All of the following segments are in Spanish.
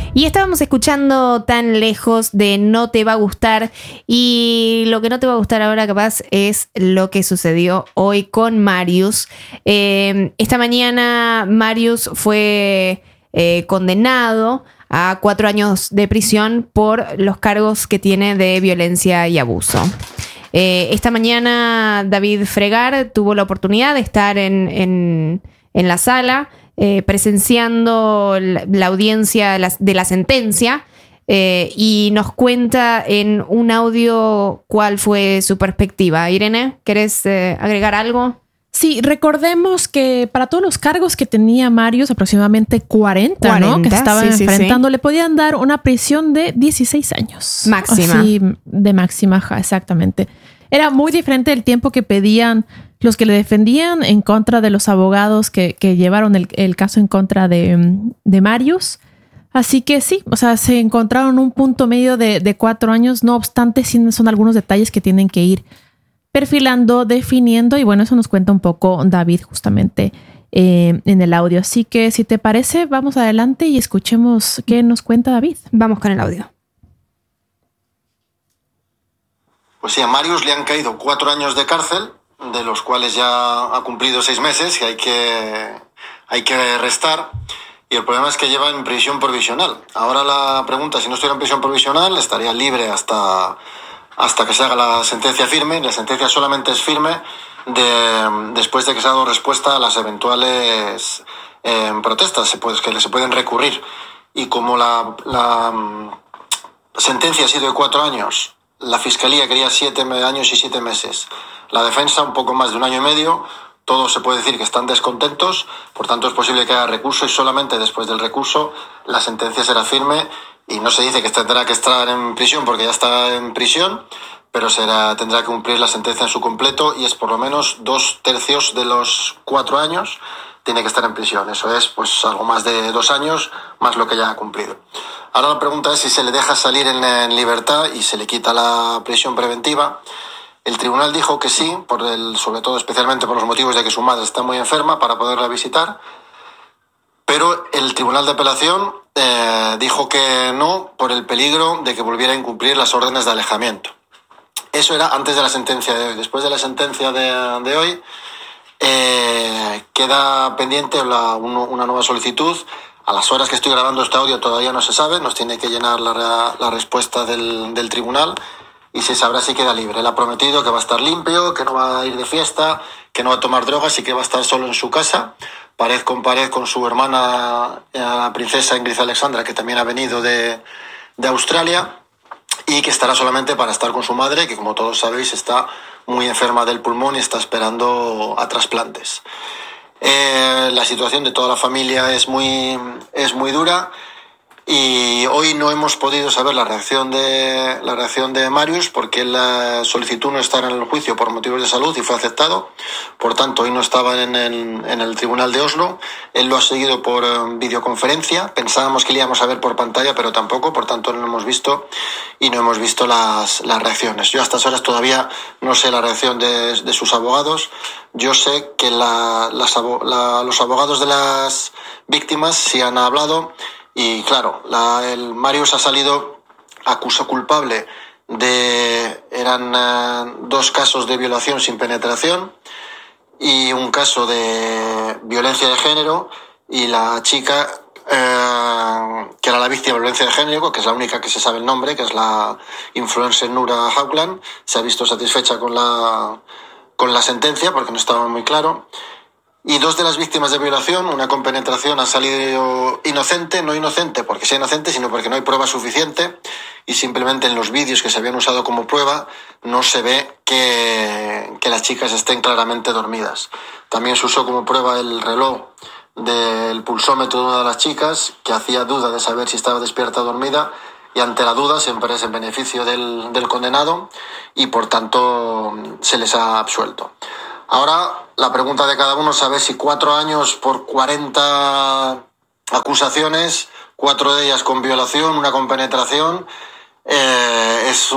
Y estábamos escuchando Tan Lejos de No Te Va a Gustar, y lo que no te va a gustar ahora capaz es lo que sucedió hoy con Marius. Esta mañana Marius fue condenado a 4 años de prisión por los cargos que tiene de violencia y abuso. Esta mañana David Fregar tuvo la oportunidad de estar en la sala presenciando la audiencia de la sentencia, y nos cuenta en un audio cuál fue su perspectiva. Irene, ¿querés agregar algo? Sí, recordemos que para todos los cargos que tenía Marius, aproximadamente 40, ¿no? Que se estaba enfrentando, le podían dar una prisión de 16 años. Máxima. Así, de máxima, exactamente. Era muy diferente el tiempo que pedían los que le defendían en contra de los abogados que llevaron el caso en contra de Marius. Así que sí, o sea, se encontraron un punto medio de 4 años. No obstante, sí son algunos detalles que tienen que ir perfilando, definiendo. Y bueno, eso nos cuenta un poco David justamente en el audio. Así que si te parece, vamos adelante y escuchemos qué nos cuenta David. Vamos con el audio. Pues sí, a Marius le han caído 4 años de cárcel, de los cuales ya ha cumplido 6 meses y hay que restar. Y el problema es que lleva en prisión provisional. Ahora la pregunta, si no estuviera en prisión provisional, estaría libre hasta que se haga la sentencia firme. La sentencia solamente es firme después de que se ha dado respuesta a las eventuales protestas que se pueden recurrir. Y como la sentencia ha sido de 4 años, la Fiscalía quería 7 años y 7 meses. La defensa un poco más de 1 año y medio. Todos se puede decir que están descontentos, por tanto es posible que haya recurso y solamente después del recurso la sentencia será firme, y no se dice que tendrá que estar en prisión porque ya está en prisión, pero tendrá que cumplir la sentencia en su completo, y es por lo menos 2/3 de los 4 años tiene que estar en prisión. Eso es pues algo más de 2 años más lo que ya ha cumplido. Ahora la pregunta es si se le deja salir en libertad y se le quita la prisión preventiva. El tribunal dijo que sí, sobre todo especialmente por los motivos de que su madre está muy enferma, para poderla visitar, pero el tribunal de apelación dijo que no, por el peligro de que volviera a incumplir las órdenes de alejamiento. Eso era antes de la sentencia de hoy. Después de la sentencia de hoy queda pendiente una nueva solicitud. A las horas que estoy grabando este audio todavía no se sabe, nos tiene que llenar la respuesta del tribunal, y se sabrá si queda libre. Él ha prometido que va a estar limpio, que no va a ir de fiesta, que no va a tomar drogas y que va a estar solo en su casa, pared con su hermana, la princesa Ingrid Alexandra, que también ha venido de Australia, y que estará solamente para estar con su madre, que como todos sabéis está muy enferma del pulmón y está esperando a trasplantes. La situación de toda la familia es muy dura. Y hoy no hemos podido saber la reacción de Marius, porque la solicitud no estar en el juicio por motivos de salud y fue aceptado. Por tanto, hoy no estaba en el tribunal de Oslo. Él lo ha seguido por videoconferencia. Pensábamos que le íbamos a ver por pantalla, pero tampoco. Por tanto, no lo hemos visto y no hemos visto las reacciones. Yo a estas horas todavía no sé la reacción de sus abogados. Yo sé que los abogados de las víctimas sí han hablado. Y claro, el Marius ha salido culpable eran 2 casos de violación sin penetración y un caso de violencia de género, y la chica que era la víctima de violencia de género, que es la única que se sabe el nombre, que es la influencer Nura Haugland, se ha visto satisfecha con la sentencia porque no estaba muy claro. Y 2 de las víctimas de violación, una con penetración, ha salido inocente, no inocente porque sea inocente, sino porque no hay prueba suficiente, y simplemente en los vídeos que se habían usado como prueba no se ve que las chicas estén claramente dormidas. También se usó como prueba el reloj del pulsómetro de una de las chicas, que hacía duda de saber si estaba despierta o dormida, y ante la duda siempre es en beneficio del condenado, y por tanto se les ha absuelto. Ahora la pregunta de cada uno es saber si 4 años por 40 acusaciones, 4 de ellas con violación, 1 con penetración, es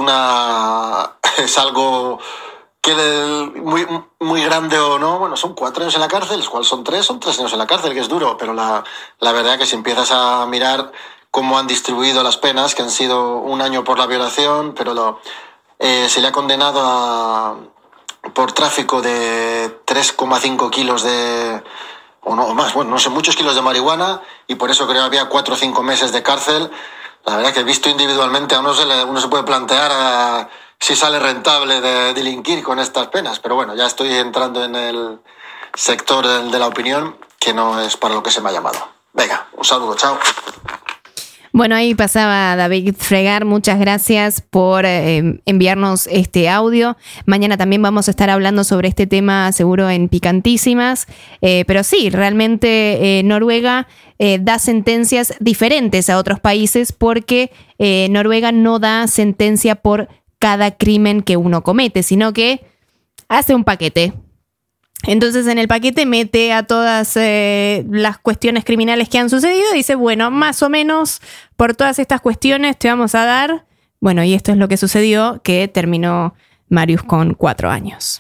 algo que muy, muy grande o no. Bueno, son 4 años en la cárcel, los cuales son 3 años en la cárcel, que es duro, pero la verdad que si empiezas a mirar cómo han distribuido las penas, que han sido 1 año por la violación, pero se le ha condenado por tráfico de 3,5 kilos o no más, bueno, no sé, muchos kilos de marihuana, y por eso creo que había 4 o 5 meses de cárcel. La verdad que visto individualmente a uno se puede plantear si sale rentable de delinquir con estas penas, pero bueno, ya estoy entrando en el sector de la opinión, que no es para lo que se me ha llamado. Venga, un saludo, chao. Bueno, ahí pasaba David Fregar. Muchas gracias por enviarnos este audio. Mañana también vamos a estar hablando sobre este tema, seguro en Picantísimas. Pero sí, realmente Noruega da sentencias diferentes a otros países porque Noruega no da sentencia por cada crimen que uno comete, sino que hace un paquete. Entonces en el paquete mete a todas las cuestiones criminales que han sucedido y dice, bueno, más o menos por todas estas cuestiones te vamos a dar. Bueno, y esto es lo que sucedió, que terminó Marius con 4 años.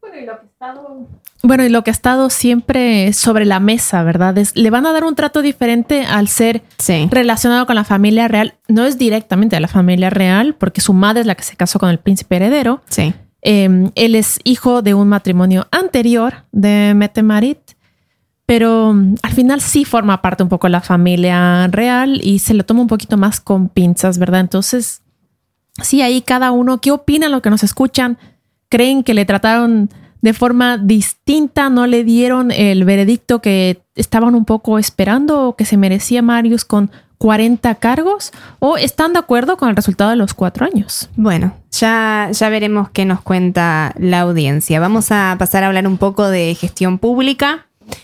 Bueno, y lo que ha estado siempre sobre la mesa, ¿verdad? Le van a dar un trato diferente al ser relacionado con la familia real. No es directamente a la familia real, porque su madre es la que se casó con el príncipe heredero. Sí. Él es hijo de un matrimonio anterior de Mette-Marit, pero al final sí forma parte un poco de la familia real y se lo toma un poquito más con pinzas, ¿verdad? Entonces, sí, ahí cada uno, ¿qué opinan los que nos escuchan? ¿Creen que le trataron de forma distinta? ¿No le dieron el veredicto que estaban un poco esperando o que se merecía Marius con 40 cargos? ¿O están de acuerdo con el resultado de los 4 años? Bueno, ya veremos qué nos cuenta la audiencia. Vamos a pasar a hablar un poco de gestión pública.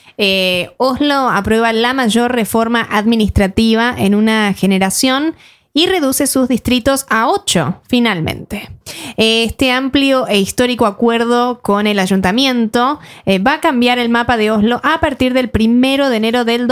Oslo aprueba la mayor reforma administrativa en una generación y reduce sus distritos a 8, finalmente. Este amplio e histórico acuerdo con el ayuntamiento va a cambiar el mapa de Oslo a partir del 1 de enero del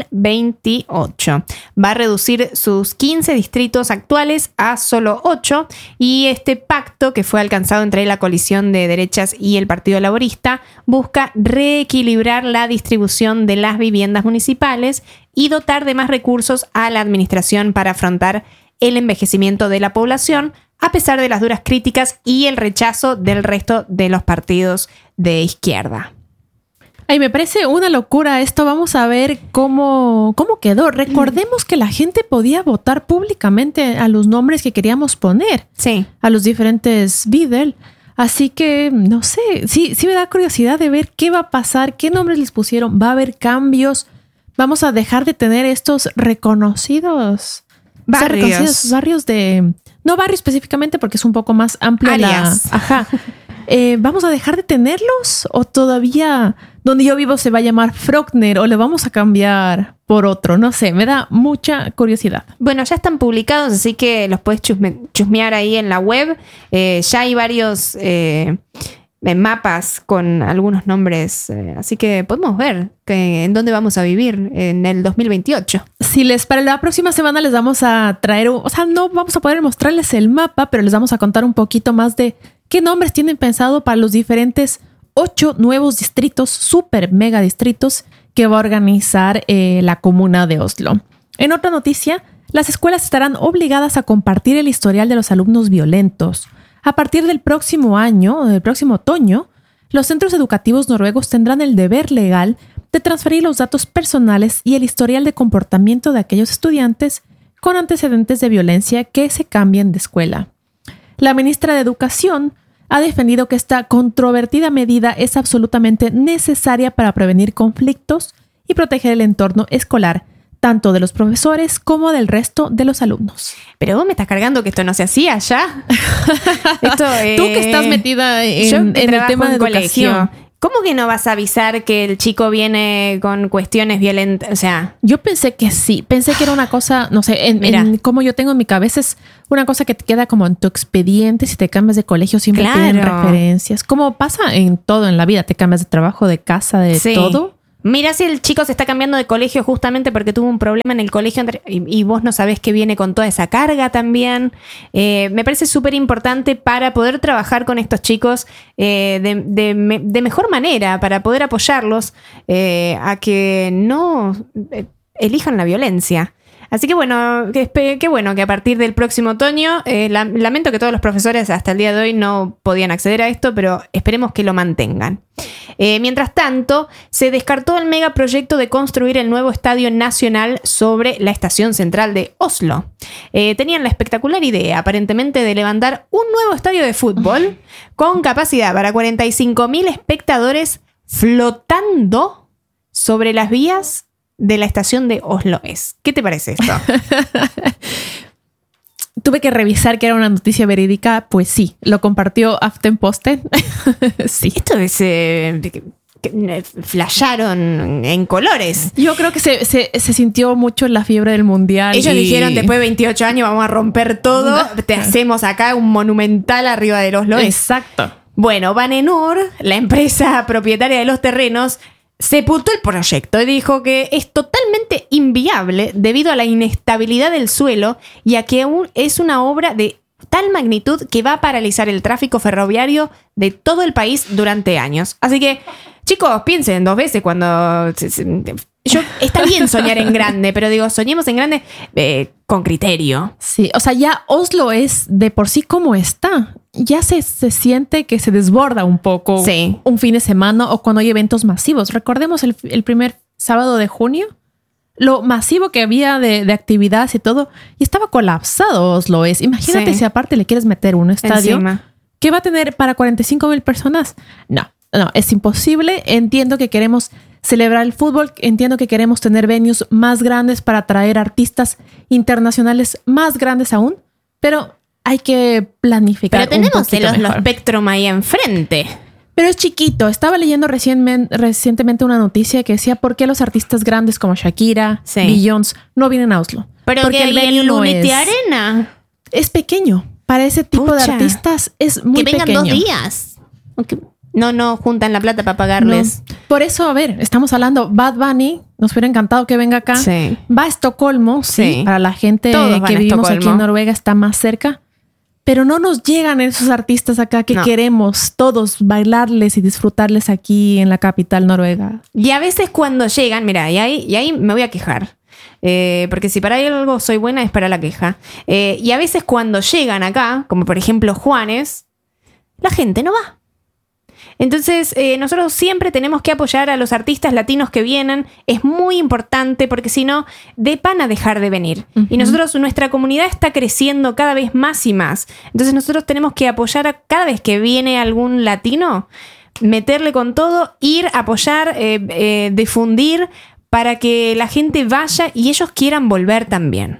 2028. Va a reducir sus 15 distritos actuales a solo 8 y este pacto que fue alcanzado entre la coalición de derechas y el Partido Laborista busca reequilibrar la distribución de las viviendas municipales y dotar de más recursos a la administración para afrontar el envejecimiento de la población, a pesar de las duras críticas y el rechazo del resto de los partidos de izquierda. Ay, me parece una locura esto. Vamos a ver cómo quedó. Recordemos que la gente podía votar públicamente a los nombres que queríamos poner. Sí. A los diferentes Videl. Así que, no sé, sí me da curiosidad de ver qué va a pasar, qué nombres les pusieron. ¿Va a haber cambios? Vamos a dejar de tener estos reconocidos barrios de... No barrios específicamente porque es un poco más amplio. Áreas. Ajá. ¿Vamos a dejar de tenerlos? ¿O todavía donde yo vivo se va a llamar Frogner? ¿O le vamos a cambiar por otro? No sé, me da mucha curiosidad. Bueno, ya están publicados, así que los puedes chusmear ahí en la web. Ya hay varios... mapas con algunos nombres, así que podemos ver en dónde vamos a vivir en el 2028. Si para la próxima semana les vamos a traer, o sea, no vamos a poder mostrarles el mapa, pero les vamos a contar un poquito más de qué nombres tienen pensado para los diferentes 8 nuevos distritos, super mega distritos que va a organizar la comuna de Oslo. En otra noticia, las escuelas estarán obligadas a compartir el historial de los alumnos violentos. A partir del próximo otoño, los centros educativos noruegos tendrán el deber legal de transferir los datos personales y el historial de comportamiento de aquellos estudiantes con antecedentes de violencia que se cambien de escuela. La ministra de Educación ha defendido que esta controvertida medida es absolutamente necesaria para prevenir conflictos y proteger el entorno escolar, tanto de los profesores como del resto de los alumnos. Pero vos me estás cargando que esto no se hacía ya. Tú que estás metida en el tema de educación. ¿Cómo que no vas a avisar que el chico viene con cuestiones violentas? O sea, yo pensé que sí. Pensé que era una cosa, no sé, como yo tengo en mi cabeza, es una cosa que te queda como en tu expediente. Si te cambias de colegio, siempre piden referencias. Como pasa en todo en la vida. Te cambias de trabajo, de casa, de todo. Mira si el chico se está cambiando de colegio justamente porque tuvo un problema en el colegio y vos no sabés que viene con toda esa carga también. Me parece súper importante para poder trabajar con estos chicos de mejor manera, para poder apoyarlos a que no elijan la violencia. Así que bueno, qué bueno que a partir del próximo otoño, lamento que todos los profesores hasta el día de hoy no podían acceder a esto, pero esperemos que lo mantengan. Mientras tanto, se descartó el megaproyecto de construir el nuevo estadio nacional sobre la estación central de Oslo. Tenían la espectacular idea, aparentemente, de levantar un nuevo estadio de fútbol con capacidad para 45.000 espectadores flotando sobre las vías de la estación de Oslo S. ¿Qué te parece esto? Tuve que revisar que era una noticia verídica. Pues sí, lo compartió Aftenposten. Sí. Esto es... flasharon en colores. Yo creo que se sintió mucho la fiebre del mundial. Ellos dijeron, después de 28 años vamos a romper todo. Te hacemos acá un monumental arriba del Oslo S. Exacto. Bueno, Vanenur, la empresa propietaria de los terrenos, sepultó el proyecto y dijo que es totalmente inviable debido a la inestabilidad del suelo y a que aún es una obra de tal magnitud que va a paralizar el tráfico ferroviario de todo el país durante años. Así que, chicos, piensen 2 veces cuando... Está bien soñar en grande, pero digo, soñemos en grande con criterio. Sí, o sea, ya Oslo es de por sí como está. Ya se siente que se desborda un poco un fin de semana o cuando hay eventos masivos. Recordemos el primer sábado de junio, lo masivo que había de actividades y todo, y estaba colapsado Oslo es. Imagínate si aparte le quieres meter un estadio encima. ¿Qué va a tener para 45,000 personas? No, es imposible. Entiendo que queremos celebrar el fútbol, entiendo que queremos tener venues más grandes para atraer artistas internacionales más grandes aún, pero hay que planificar. Pero tenemos el Oslo Spectrum ahí enfrente. Pero es chiquito. Estaba leyendo recientemente una noticia que decía por qué los artistas grandes como Shakira, Beyoncé no vienen a Oslo. Pero porque el venue no es... Arena es pequeño. Para ese tipo de artistas es muy pequeño. Que vengan 2 días. Okay. No juntan la plata para pagarles. No. Por eso, a ver, estamos hablando, Bad Bunny, nos hubiera encantado que venga acá. Sí. Va a Estocolmo, sí. Para la gente que vivimos aquí en Noruega está más cerca. Pero no nos llegan esos artistas acá que queremos todos bailarles y disfrutarles aquí en la capital noruega. Y a veces cuando llegan, mira, y ahí me voy a quejar. Porque si para algo soy buena es para la queja. Y a veces cuando llegan acá, como por ejemplo Juanes, la gente no va. Entonces, nosotros siempre tenemos que apoyar a los artistas latinos que vienen. Es muy importante porque si no, van a dejar de venir. Uh-huh. Y nuestra comunidad está creciendo cada vez más y más. Entonces, nosotros tenemos que apoyar cada vez que viene algún latino, meterle con todo, ir, apoyar, difundir para que la gente vaya y ellos quieran volver también.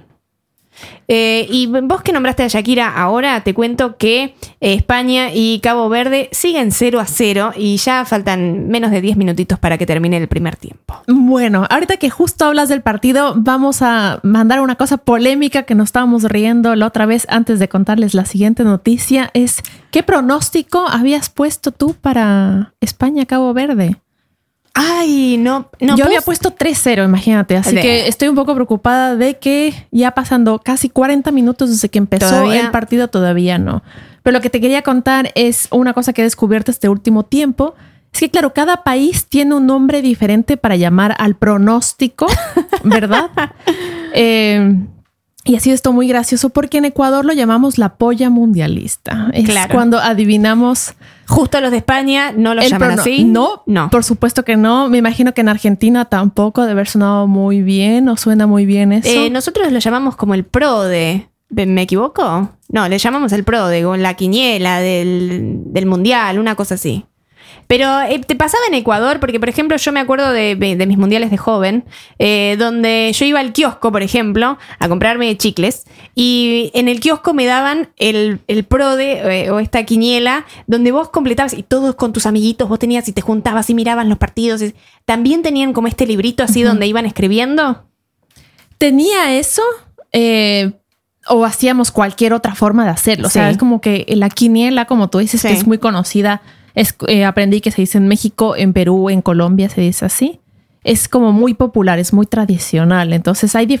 Y vos que nombraste a Shakira ahora, te cuento que España y Cabo Verde siguen 0-0 y ya faltan menos de 10 minutitos para que termine el primer tiempo. Bueno, ahorita que justo hablas del partido, vamos a mandar una cosa polémica que nos estábamos riendo la otra vez antes de contarles la siguiente noticia. Es, ¿qué pronóstico habías puesto tú para España-Cabo Verde? Ay, no. Yo había puesto 3-0, imagínate. Así que estoy un poco preocupada de que ya pasando casi 40 minutos desde que empezó el partido, todavía no. Pero lo que te quería contar es una cosa que he descubierto este último tiempo. Es que, claro, cada país tiene un nombre diferente para llamar al pronóstico, ¿verdad? Y ha sido esto muy gracioso porque en Ecuador lo llamamos la polla mundialista. Es cuando adivinamos... Justo los de España no lo llaman así. No, por supuesto que no. Me imagino que en Argentina tampoco debe haber sonado muy bien o suena muy bien eso. Nosotros lo llamamos como el PRODE. ¿Me equivoco? No, le llamamos el PRODE, con la quiniela del mundial, una cosa así. Pero te pasaba en Ecuador, porque por ejemplo yo me acuerdo de mis mundiales de joven, donde yo iba al kiosco, por ejemplo, a comprarme chicles, y en el kiosco me daban el PRODE o esta quiniela, donde vos completabas, y todos con tus amiguitos vos tenías y te juntabas y mirabas los partidos. También tenían como este librito así donde iban escribiendo. Tenía eso, o hacíamos cualquier otra forma de hacerlo. O sea, es como que la quiniela, como tú dices, que es muy conocida. Aprendí que se dice en México, en Perú, en Colombia se dice así. Es como muy popular, es muy tradicional. Entonces hay